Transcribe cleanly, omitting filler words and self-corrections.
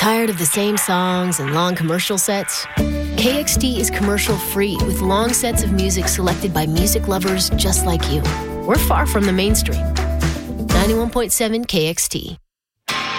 Tired of the same songs and long commercial sets? KXT is commercial-free with long sets of music selected by music lovers just like you. We're far from the mainstream. 91.7 KXT.